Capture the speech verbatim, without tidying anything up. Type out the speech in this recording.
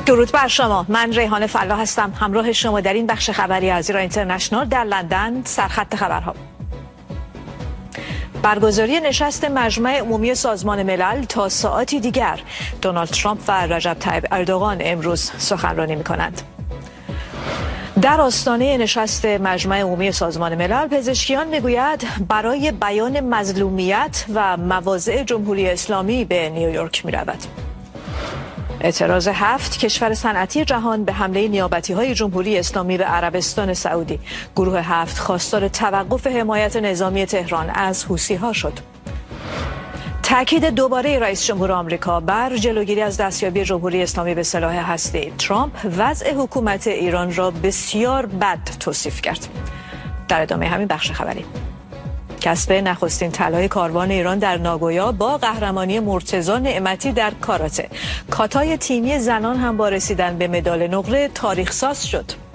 درود بر شما. من ریحانه فلاح هستم، همراه شما در این بخش خبری از ایران اینترنشنال در لندن. سرخط خبرها: برگزاری نشست مجمع عمومی سازمان ملل تا ساعتی دیگر. دونالد ترامپ و رجب طیب اردوغان امروز سخنرانی می‌کنند. در آستانه نشست مجمع عمومی سازمان ملل، پزشکیان میگوید برای بیان مظلومیت و مواضع جمهوری اسلامی به نیویورک می‌رود. اعتراض هفت کشور صنعتی جهان به حمله نیابتی‌های جمهوری اسلامی به عربستان سعودی. گروه هفت خواستار توقف حمایت نظامی تهران از حوثی‌ها شد. تأکید دوباره رئیس جمهور آمریکا بر جلوگیری از دستیابی جمهوری اسلامی به سلاح هسته‌ای. ترامپ وضع حکومت ایران را بسیار بد توصیف کرد. در ادامه همین بخش خبری: کسب نخستین طلای کاروان ایران در ناگویا با قهرمانی مرتضی نعمتی در کاراته. کاتای تیمی زنان هم با رسیدن به مدال نقره تاریخ ساز شد.